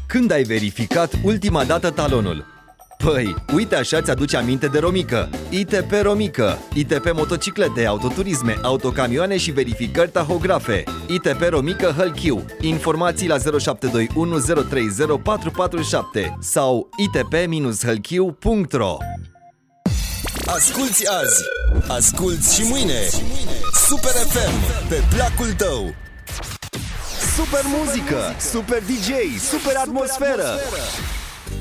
Când ai verificat ultima dată talonul? Păi, uite așa ți-aduce aminte de Romică. ITP Romică. ITP motociclete, autoturisme, autocamioane și verificări tahografe. ITP Romică Hălchiu. Informații la 0721 030 447 sau itp-hălchiu.ro. Asculți azi, asculți și mâine. Super FM, pe placul tău. Super muzică, super DJ, super atmosferă.